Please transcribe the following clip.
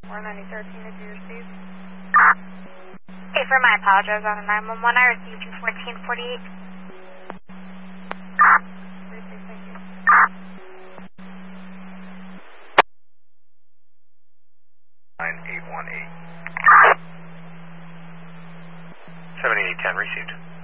49013, did you receive? Hey, for my apologize on a 911, I received you 1448. Received, thank you. 9818. 7810 received.